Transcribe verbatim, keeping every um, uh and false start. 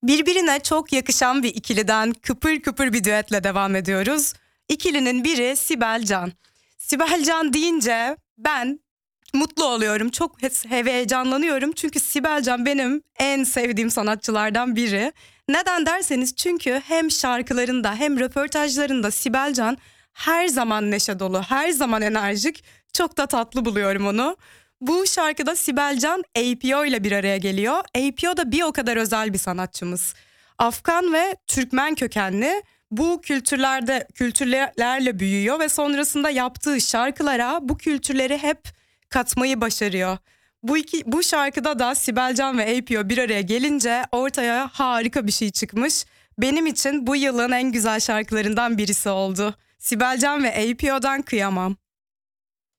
Birbirine çok yakışan bir ikiliden kıpır kıpır bir düetle devam ediyoruz. İkilinin biri Sibel Can. Sibel Can deyince ben mutlu oluyorum. Çok he- heyecanlanıyorum. Çünkü Sibel Can benim en sevdiğim sanatçılardan biri. Neden derseniz çünkü hem şarkılarında hem röportajlarında Sibel Can her zaman neşe dolu, her zaman enerjik. Çok da tatlı buluyorum onu. Bu şarkıda Sibel Can A P O ile bir araya geliyor. A P O da bir o kadar özel bir sanatçımız. Afgan ve Türkmen kökenli, bu kültürlerde kültürlerle büyüyor ve sonrasında yaptığı şarkılara bu kültürleri hep katmayı başarıyor. Bu iki bu şarkıda da Sibel Can ve A P O bir araya gelince ortaya harika bir şey çıkmış. Benim için bu yılın en güzel şarkılarından birisi oldu. Sibel Can ve A P O'dan Kıyamam.